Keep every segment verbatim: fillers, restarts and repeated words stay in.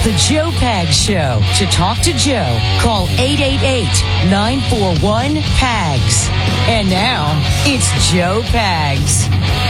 The Joe Pags Show. To talk to Joe, call eight eight eight, nine four one, P A G S. And now, it's Joe Pags.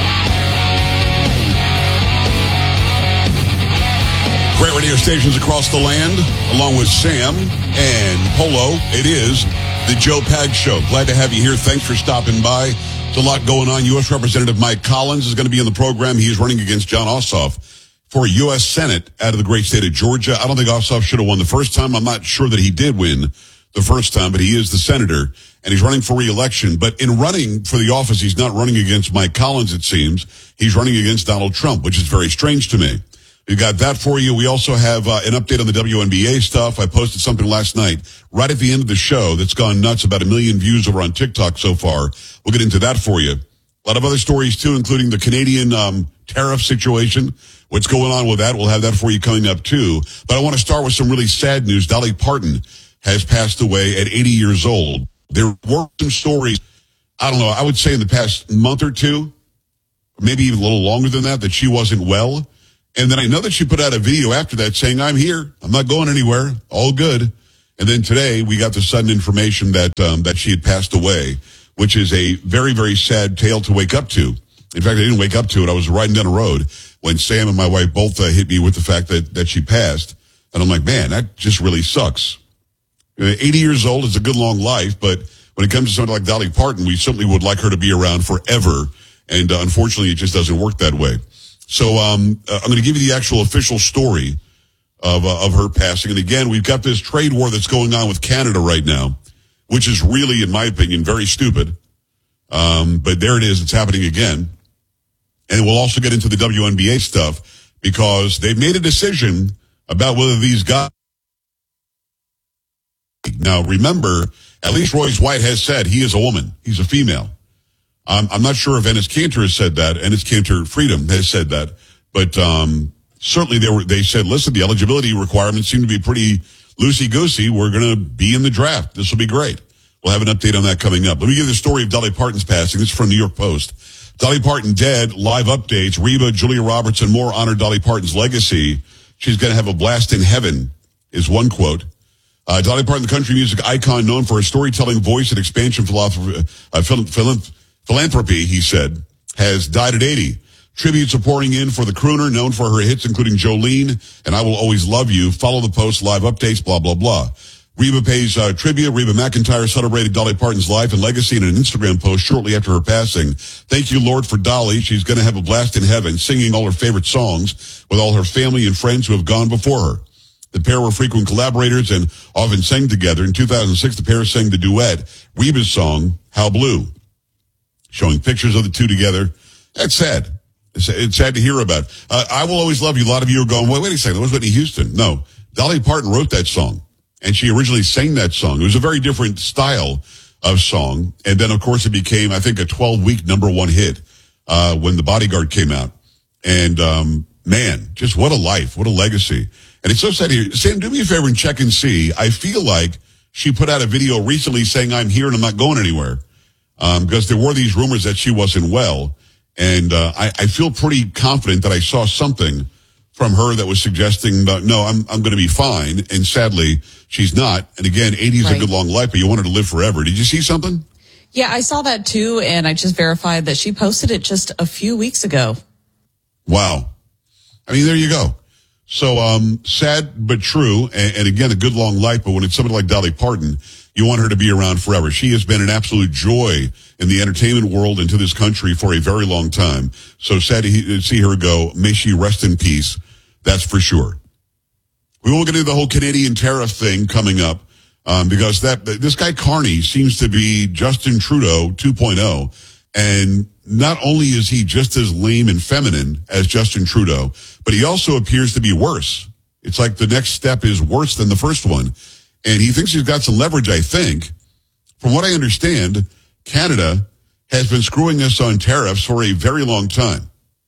Great radio stations across the land, along with Sam and Polo. It is the Joe Pags Show. Glad to have you here. Thanks for stopping by. There's a lot going on. U S Representative Mike Collins is going to be in the program. He's running against Jon Ossoff for U S Senate out of the great state of Georgia. I don't think Ossoff should have won the first time. I'm not sure that he did win the first time, but he is the senator, and he's running for re-election. But in running for the office, he's not running against Mike Collins, it seems. He's running against Donald Trump, which is very strange to me. We got that for you. We also have uh, an update on the W N B A stuff. I posted something last night right at the end of the show that's gone nuts, about a million views over on TikTok so far. We'll get into that for you. A lot of other stories, too, including the Canadian um, tariff situation. What's going on with that? We'll have that for you coming up, too. But I want to start with some really sad news. Dolly Parton has passed away at eighty years old. There were some stories, I don't know, I would say in the past month or two, maybe even a little longer than that, that she wasn't well. And then I know that she put out a video after that saying, I'm here. I'm not going anywhere. All good. And then today we got the sudden information that um, that she had passed away, which is a very, very sad tale to wake up to. In fact, I didn't wake up to it. I was riding down the road when Sam and my wife both uh, hit me with the fact that, that she passed. And I'm like, man, that just really sucks. Uh, eighty years old is a good long life, but when it comes to somebody like Dolly Parton, we certainly would like her to be around forever. And uh, unfortunately, it just doesn't work that way. So um, uh, I'm going to give you the actual official story of uh, of her passing. And again, we've got this trade war that's going on with Canada right now, which is really, in my opinion, very stupid. Um, but there it is. It's happening again. And we'll also get into the W N B A stuff because they've made a decision about whether these guys. Now, remember, at least Royce White has said he is a woman. He's a female. Um, I'm not sure if Enes Kanter has said that. Enes Kanter Freedom has said that. But um, certainly they were. They said, listen, the eligibility requirements seem to be pretty loosey-goosey. We're going to be in the draft. This will be great. We'll have an update on that coming up. Let me give you the story of Dolly Parton's passing. This is from New York Post. Dolly Parton dead, live updates. Reba, Julia Roberts, and more honor Dolly Parton's legacy. She's going to have a blast in heaven, is one quote. Uh, Dolly Parton, the country music icon known for her storytelling voice and expansion philosophy, uh, philanthropy. Philanthropy, he said, has died at eighty. Tributes are pouring in for the crooner, known for her hits, including Jolene and I Will Always Love You. Follow the post, live updates, blah, blah, blah. Reba pays uh, tribute. Reba McEntire celebrated Dolly Parton's life and legacy in an Instagram post shortly after her passing. Thank you, Lord, for Dolly. She's going to have a blast in heaven, singing all her favorite songs with all her family and friends who have gone before her. The pair were frequent collaborators and often sang together. In two thousand six, the pair sang the duet, Reba's song, How Blue, showing pictures of the two together. That's sad. It's, it's sad to hear about. Uh, I Will Always Love You. A lot of you are going, wait, wait a second, that was Whitney Houston. No, Dolly Parton wrote that song, and she originally sang that song. It was a very different style of song. And then, of course, it became, I think, a twelve-week number one hit uh, when The Bodyguard came out. And, um, man, just what a life, what a legacy. And it's so sad here. Sam, do me a favor and check and see. I feel like she put out a video recently saying, I'm here and I'm not going anywhere. Um, because there were these rumors that she wasn't well. And, uh, I, I feel pretty confident that I saw something from her that was suggesting that, no, I'm, I'm going to be fine. And sadly, she's not. And again, eighty is right. A good long life, but you want her to live forever. Did you see something? Yeah, I saw that too. And I just verified that she posted it just a few weeks ago. Wow. I mean, there you go. So, um, sad but true. And, and again, a good long life. But when it's somebody like Dolly Parton, you want her to be around forever. She has been an absolute joy in the entertainment world and to this country for a very long time. So sad to he- see her go. May she rest in peace. That's for sure. We won't get into the whole Canadian tariff thing coming up, um, because that this guy Carney seems to be Justin Trudeau two point oh. And not only is he just as lame and feminine as Justin Trudeau, but he also appears to be worse. It's like the next step is worse than the first one. And he thinks he's got some leverage, I think. From what I understand, Canada has been screwing us on tariffs for a very long time.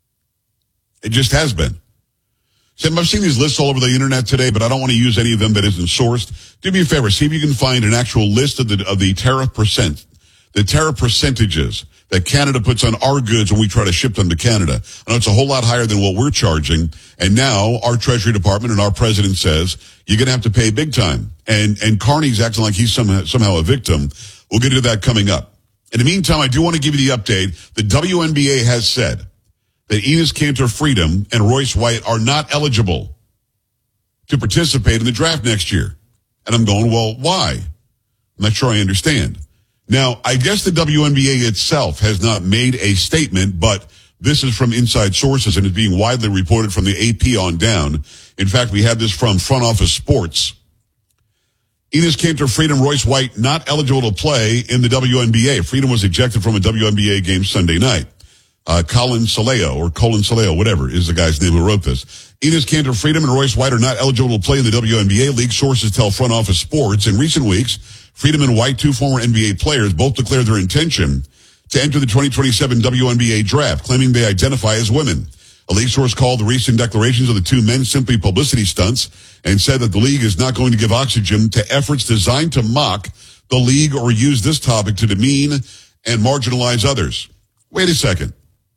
It just has been. Sam, I've seen these lists all over the internet today, but I don't want to use any of them that isn't sourced. Do me a favor, see if you can find an actual list of the of the tariff percent the tariff percentages that Canada puts on our goods when we try to ship them to Canada. I know it's a whole lot higher than what we're charging. And now our Treasury Department and our president says you're going to have to pay big time. And, and Carney's acting like he's somehow, somehow a victim. We'll get into that coming up. In the meantime, I do want to give you the update. The W N B A has said that Enes Kanter Freedom and Royce White are not eligible to participate in the draft next year. And I'm going, well, why? I'm not sure I understand. Now, I guess the W N B A itself has not made a statement, but this is from inside sources and is being widely reported from the A P on down. In fact, we have this from Front Office Sports. Enes Kanter Freedom, Royce White not eligible to play in the W N B A. Freedom was ejected from a W N B A game Sunday night. Uh, Colin Saleo, or Colin Saleo, whatever is the guy's name who wrote this. Enes Kanter Freedom and Royce White are not eligible to play in the W N B A. League sources tell Front Office Sports. In recent weeks, Freedom and White, two former N B A players, both declared their intention to enter the twenty twenty-seven W N B A draft, claiming they identify as women. A league source called the recent declarations of the two men simply publicity stunts and said that the league is not going to give oxygen to efforts designed to mock the league or use this topic to demean and marginalize others. Wait a second.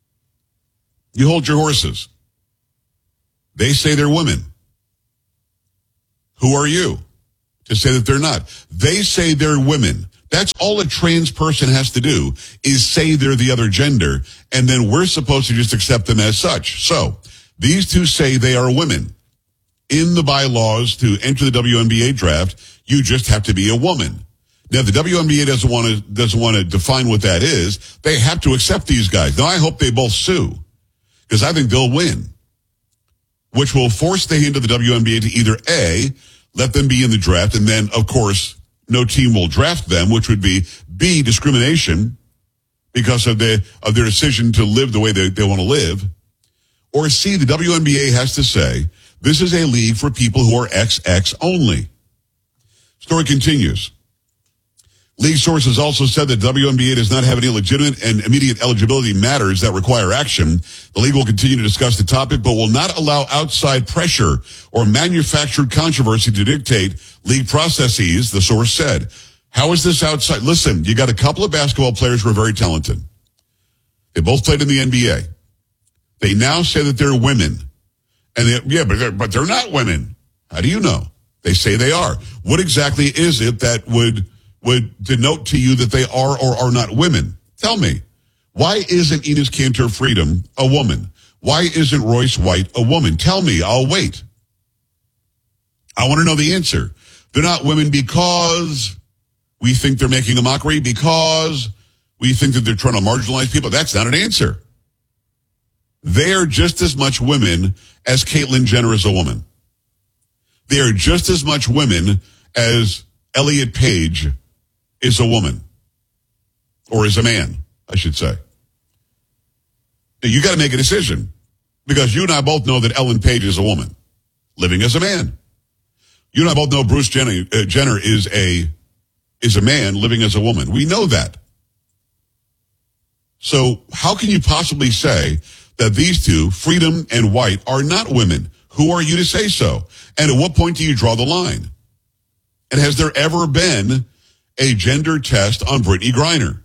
You hold your horses. They say they're women. Who are you to say that they're not? They say they're women. That's all a trans person has to do is say they're the other gender, and then we're supposed to just accept them as such. So these two say they are women. In the bylaws to enter the W N B A draft, you just have to be a woman. Now, if the W N B A doesn't want to doesn't want to define what that is, they have to accept these guys. Now, I hope they both sue, because I think they'll win, which will force the hand of the W N B A to either A, let them be in the draft, and then, of course, no team will draft them, which would be B, discrimination because of, the, of their decision to live the way they, they want to live, or C, the W N B A has to say, this is a league for people who are X X only. Story continues. League sources also said that W N B A does not have any legitimate and immediate eligibility matters that require action. The league will continue to discuss the topic, but will not allow outside pressure or manufactured controversy to dictate league processes, the source said. How is this outside? Listen, you got a couple of basketball players who are very talented. They both played in the N B A. They now say that they're women. And they, yeah, but they're, but they're not women. How do you know? They say they are. What exactly is it that would... would denote to you that they are or are not women? Tell me. Why isn't Enes Kanter Freedom a woman? Why isn't Royce White a woman? Tell me. I'll wait. I want to know the answer. They're not women because we think they're making a mockery, because we think that they're trying to marginalize people. That's not an answer. They are just as much women as Caitlyn Jenner is a woman. They are just as much women as Elliot Page is a woman, or is a man, I should say. You got to make a decision, because you and I both know that Ellen Page is a woman living as a man. You and I both know Bruce Jenner, uh, Jenner is a is a man living as a woman. We know that. So how can you possibly say that these two, Freedom and White, are not women? Who are you to say so? And at what point do you draw the line? And has there ever been a gender test on Brittany Griner?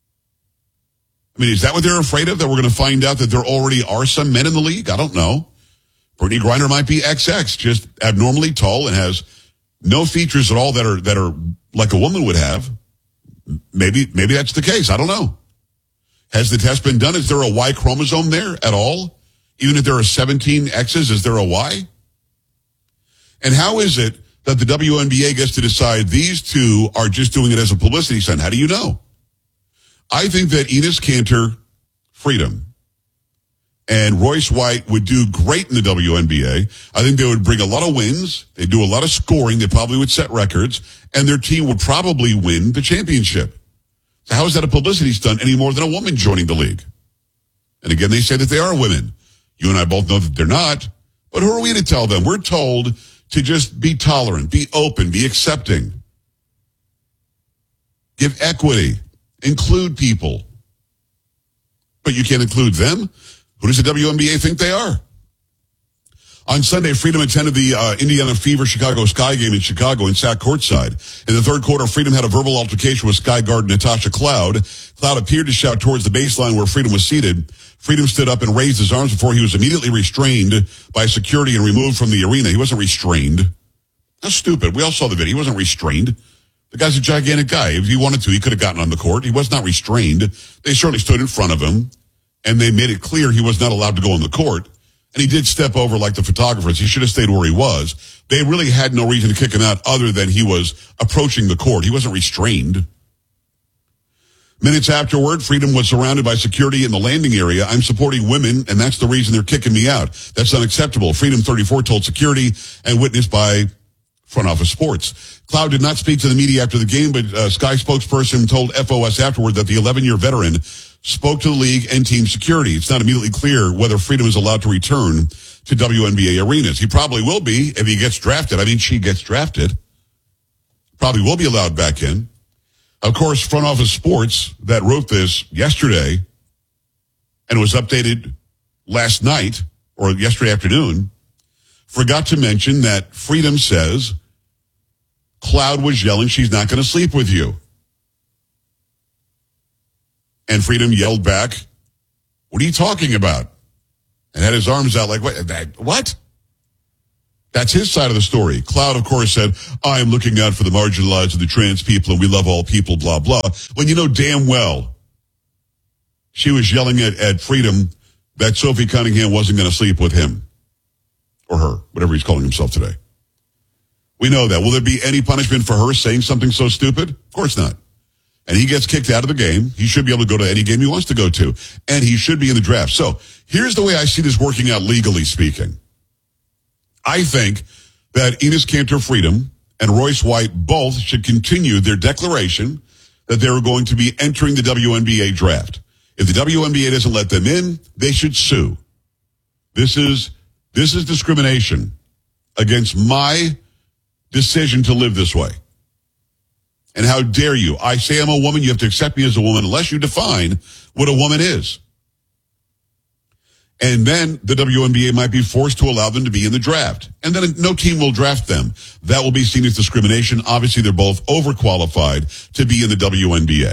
I mean, is that what they're afraid of? That we're going to find out that there already are some men in the league? I don't know. Brittany Griner might be X X, just abnormally tall and has no features at all that are that are like a woman would have. Maybe maybe that's the case. I don't know. Has the test been done? Is there a Y chromosome there at all? Even if there are seventeen X's, is there a Y? And how is it that the W N B A gets to decide these two are just doing it as a publicity stunt? How do you know? I think that Enes Kanter Freedom and Royce White would do great in the W N B A. I think they would bring a lot of wins. They'd do a lot of scoring. They probably would set records, and their team would probably win the championship. So how is that a publicity stunt any more than a woman joining the league? And again, they say that they are women. You and I both know that they're not. But who are we to tell them? We're told to just be tolerant, be open, be accepting. Give equity. Include people. But you can't include them? Who does the W N B A think they are? On Sunday, Freedom attended the uh, Indiana Fever Chicago Sky game in Chicago and sat courtside. In the third quarter, Freedom had a verbal altercation with Sky guard Natasha Cloud. Cloud appeared to shout towards the baseline where Freedom was seated. Freedom stood up and raised his arms before he was immediately restrained by security and removed from the arena. He wasn't restrained. That's stupid. We all saw the video. He wasn't restrained. The guy's a gigantic guy. If he wanted to, he could have gotten on the court. He was not restrained. They certainly stood in front of him, and they made it clear he was not allowed to go on the court. And he did step over like the photographers. He should have stayed where he was. They really had no reason to kick him out other than he was approaching the court. He wasn't restrained. Minutes afterward, Freedom was surrounded by security in the landing area. I'm supporting women, and that's the reason they're kicking me out. That's unacceptable. Freedom thirty-four told security and witnessed by Front Office Sports. Cloud did not speak to the media after the game, but uh, Sky spokesperson told F O S afterward that the eleven-year veteran spoke to the league and team security. It's not immediately clear whether Freedom is allowed to return to W N B A arenas. He probably will be if he gets drafted. I mean, she gets drafted. Probably will be allowed back in. Of course, Front Office Sports that wrote this yesterday and was updated last night or yesterday afternoon forgot to mention that Freedom says Cloud was yelling, she's not going to sleep with you. And Freedom yelled back, what are you talking about? And had his arms out like, what? What? That's his side of the story. Cloud, of course, said, I am looking out for the marginalized and the trans people, and we love all people, blah, blah. When you know damn well she was yelling at, at Freedom that Sophie Cunningham wasn't going to sleep with him. Or her, whatever he's calling himself today. We know that. Will there be any punishment for her saying something so stupid? Of course not. And he gets kicked out of the game. He should be able to go to any game he wants to go to. And he should be in the draft. So here's the way I see this working out legally speaking. I think that Enes Kanter Freedom and Royce White both should continue their declaration that they're going to be entering the W N B A draft. If the W N B A doesn't let them in, they should sue. This is, this is discrimination against my decision to live this way. And how dare you? I say I'm a woman, you have to accept me as a woman unless you define what a woman is. And then the W N B A might be forced to allow them to be in the draft. And then no team will draft them. That will be seen as discrimination. Obviously, they're both overqualified to be in the W N B A.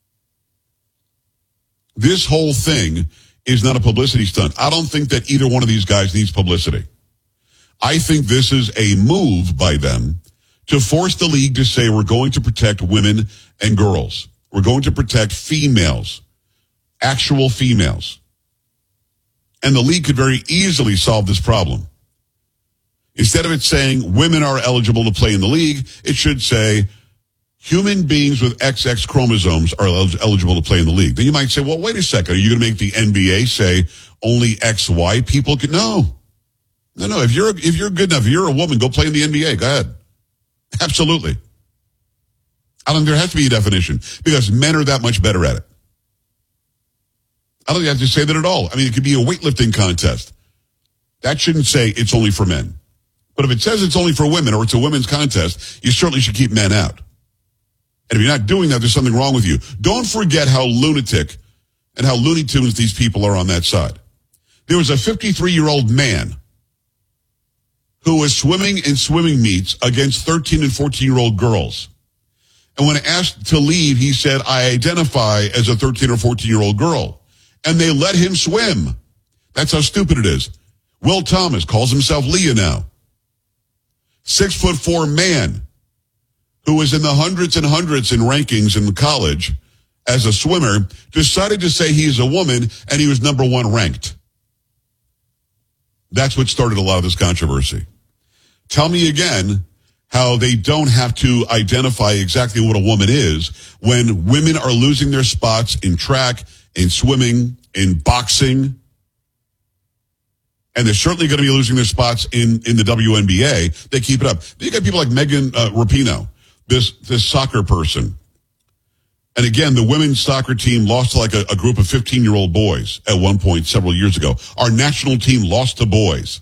This whole thing is not a publicity stunt. I don't think that either one of these guys needs publicity. I think this is a move by them to force the league to say we're going to protect women and girls. We're going to protect females, actual females. And the league could very easily solve this problem. Instead of it saying women are eligible to play in the league, it should say human beings with X X chromosomes are eligible to play in the league. Then you might say, well, wait a second. Are you going to make the N B A say only X Y people can? No. No, no. If you're, if you're good enough, if you're a woman, go play in the N B A. Go ahead. Absolutely. I don't think there has to be a definition because men are that much better at it. I don't think you have to say that at all. I mean, it could be a weightlifting contest. That shouldn't say it's only for men. But if it says it's only for women or it's a women's contest, you certainly should keep men out. And if you're not doing that, there's something wrong with you. Don't forget how lunatic and how Looney Tunes these people are on that side. There was a fifty-three-year-old man who was swimming in swimming meets against thirteen and fourteen-year-old girls. And when asked to leave, he said, I identify as a thirteen or fourteen-year-old girl. And they let him swim. That's how stupid it is. Will Thomas calls himself Leah now. Six foot four man who was in the hundreds and hundreds in rankings in college as a swimmer decided to say he's a woman and he was number one ranked. That's what started a lot of this controversy. Tell me again how they don't have to identify exactly what a woman is when women are losing their spots in track, in swimming, in boxing. And they're certainly going to be losing their spots in, in the W N B A. They keep it up. You got people like Megan uh, Rapinoe, this, this soccer person. And again, the women's soccer team lost to like a, a group of fifteen-year-old boys at one point several years ago. Our national team lost to boys.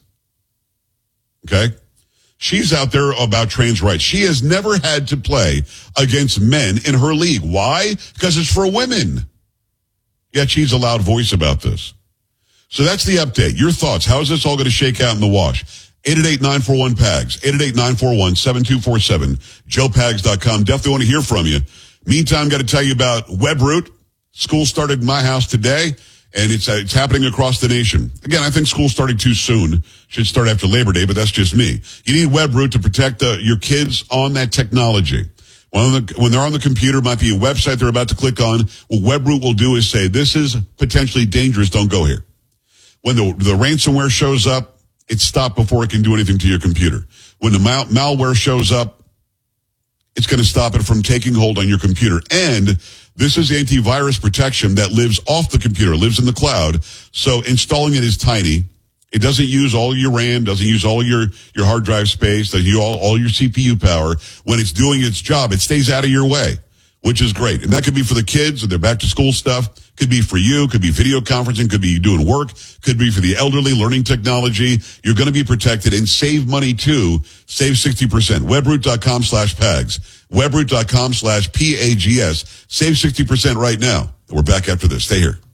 Okay? She's out there about trans rights. She has never had to play against men in her league. Why? Because it's for women. Yet she's a loud voice about this. So that's the update. Your thoughts. How is this all going to shake out in the wash? eight eight eight, nine four one, P A G S, eight eight eight, nine four one, seven two four seven, joe pags dot com. Definitely want to hear from you. Meantime, got to tell you about Webroot. School started in my house today, and it's uh, it's happening across the nation. Again, I think school starting too soon. Should start after Labor Day, but that's just me. You need Webroot to protect uh, your kids on that technology. When, the, when they're on the computer, might be a website they're about to click on. What Webroot will do is say, this is potentially dangerous, don't go here. When the, the ransomware shows up, it's stopped before it can do anything to your computer. When the mal- malware shows up, it's going to stop it from taking hold on your computer. And this is antivirus protection that lives off the computer, lives in the cloud. So installing it is tiny. It doesn't use all your RAM, doesn't use all your, your hard drive space, doesn't use all, all your C P U power. When it's doing its job, it stays out of your way, which is great. And that could be for the kids and their back to school stuff. Could be for you, could be video conferencing, could be doing work, could be for the elderly, learning technology. You're going to be protected and save money too. Save sixty percent. Webroot.com slash PAGS. Webroot.com slash P A G S. Save sixty percent right now. We're back after this. Stay here.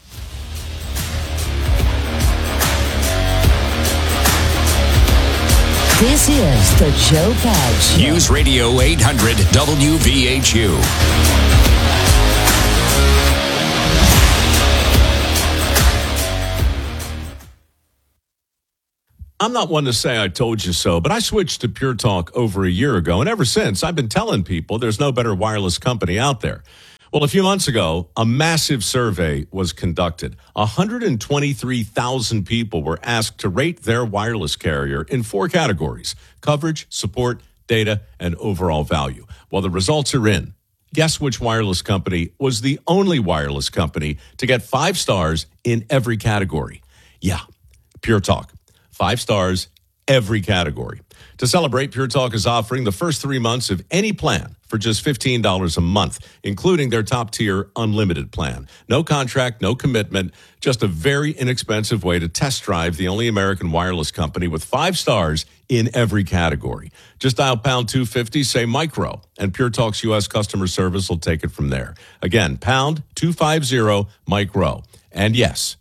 This is the Joe Pags Show. News Radio eight hundred W V H U. I'm not one to say I told you so, but I switched to Pure Talk over a year ago, and ever since, I've been telling people there's no better wireless company out there. Well, a few months ago, a massive survey was conducted. one hundred twenty-three thousand people were asked to rate their wireless carrier in four categories: coverage, support, data, and overall value. Well, the results are in. Guess which wireless company was the only wireless company to get five stars in every category? Yeah, Pure Talk. Five stars, every category. To celebrate, Pure Talk is offering the first three months of any plan for just fifteen dollars a month, including their top-tier unlimited plan. No contract, no commitment, just a very inexpensive way to test drive the only American wireless company with five stars in every category. Just dial pound two fifty, say micro, and Pure Talk's U S customer service will take it from there. Again, pound two fifty, micro. And yes,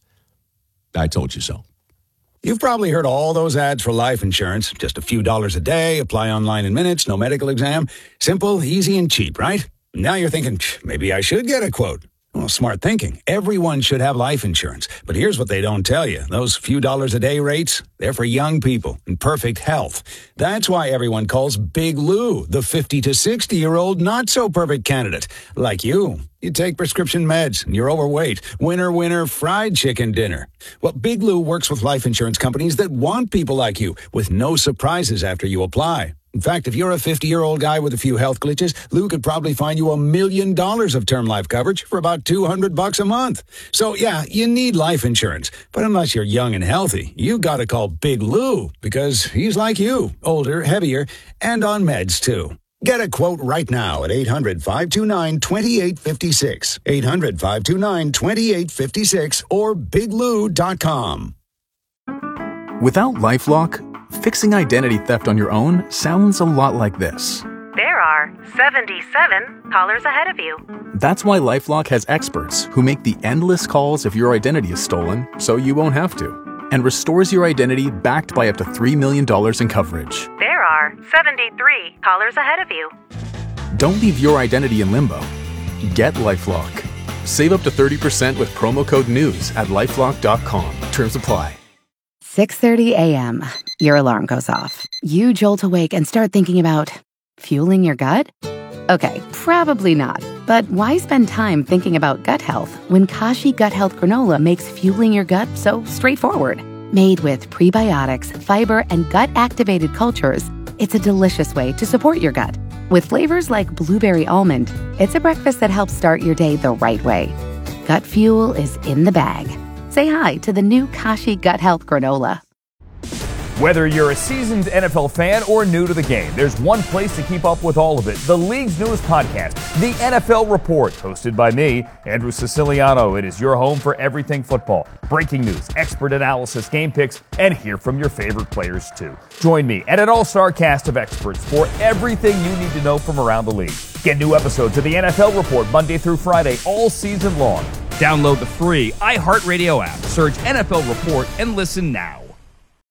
I told you so. You've probably heard all those ads for life insurance. Just a few dollars a day, apply online in minutes, no medical exam. Simple, easy, and cheap, right? Now you're thinking, maybe I should get a quote. Well, smart thinking. Everyone should have life insurance. But here's what they don't tell you. Those few dollars a day rates, they're for young people in perfect health. That's why everyone calls Big Lou the fifty to sixty-year-old not-so-perfect candidate. Like you. You take prescription meds, and you're overweight. Winner, winner, fried chicken dinner. Well, Big Lou works with life insurance companies that want people like you, with no surprises after you apply. In fact, if you're a fifty-year-old guy with a few health glitches, Lou could probably find you a million dollars of term life coverage for about two hundred bucks a month. So, yeah, you need life insurance. But unless you're young and healthy, you got to call Big Lou, because he's like you, older, heavier, and on meds, too. Get a quote right now at eight hundred, five two nine, two eight five six, eight hundred, five two nine, two eight five six, or big lou dot com. Without LifeLock, fixing identity theft on your own sounds a lot like this. There are seventy-seven callers ahead of you. That's why LifeLock has experts who make the endless calls if your identity is stolen, so you won't have to, and restores your identity backed by up to three million dollars in coverage. There are seventy-three callers ahead of you. Don't leave your identity in limbo. Get LifeLock. Save up to thirty percent with promo code NEWS at lifelock dot com. Terms apply. six thirty a.m. Your alarm goes off. You jolt awake and start thinking about fueling your gut? Okay, probably not. But why spend time thinking about gut health when Kashi Gut Health Granola makes fueling your gut so straightforward? Made with prebiotics, fiber, and gut-activated cultures, it's a delicious way to support your gut. With flavors like blueberry almond, it's a breakfast that helps start your day the right way. Gut fuel is in the bag. Say hi to the new Kashi Gut Health Granola. Whether you're a seasoned N F L fan or new to the game, there's one place to keep up with all of it. The league's newest podcast, The N F L Report, hosted by me, Andrew Siciliano. It is your home for everything football. Breaking news, expert analysis, game picks, and hear from your favorite players too. Join me and an all-star cast of experts for everything you need to know from around the league. Get new episodes of The N F L Report Monday through Friday all season long. Download the free iHeartRadio app, search N F L Report, and listen now.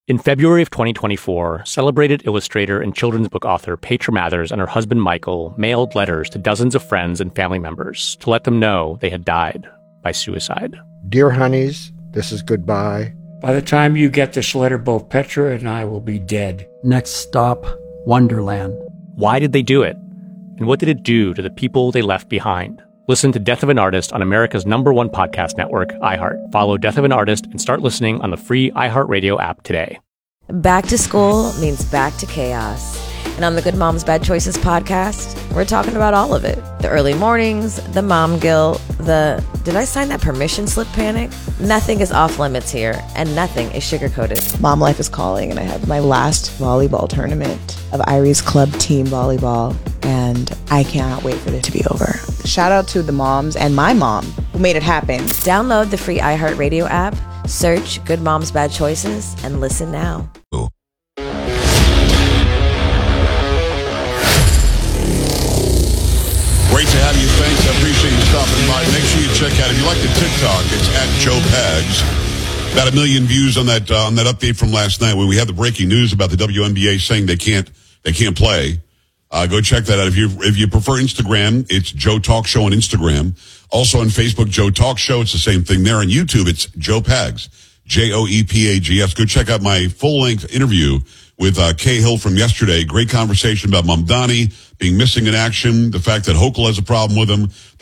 In February of twenty twenty-four, celebrated illustrator and children's book author Petra Mathers and her husband Michael mailed letters to dozens of friends and family members to let them know they had died by suicide. Dear honeys, this is goodbye. By the time you get this letter, both Petra and I will be dead. Next stop, Wonderland. Why did they do it? And what did it do to the people they left behind? Listen to Death of an Artist on America's number one podcast network, iHeart. Follow Death of an Artist and start listening on the free iHeartRadio app today. Back to school means back to chaos. And on the Good Moms Bad Choices podcast, we're talking about all of it. The early mornings, the mom guilt, the did I sign that permission slip panic? Nothing is off limits here, and nothing is sugar-coated. Mom life is calling, and I have my last volleyball tournament of Irie's Club Team Volleyball, and I cannot wait for it to be over. Shout out to the moms and my mom who made it happen. Download the free iHeartRadio app, search Good Moms Bad Choices, and listen now. Great to have you. Thanks. I appreciate you stopping by. Make sure you check out, if you like the TikTok, it's at Joe Pags. About a million views on that uh, on that update from last night when we had the breaking news about the W N B A saying they can't they can't play. Uh, go check that out. If you if you prefer Instagram, it's Joe Talk Show on Instagram. Also on Facebook, Joe Talk Show. It's the same thing there. On YouTube, it's Joe Pags, J O E P A G S. Go check out my full length interview with uh, Kay Hill from yesterday. Great conversation about Mamdani being missing in action, the fact that Hochul has a problem with him.